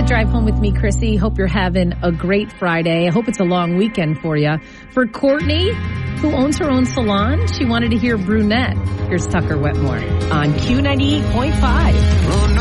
Drive Home with me, Chrissy. Hope you're having a great Friday. I hope it's a long weekend for you. For Courtney, who owns her own salon, she wanted to hear Brunette. Here's Tucker Wetmore on Q98.5.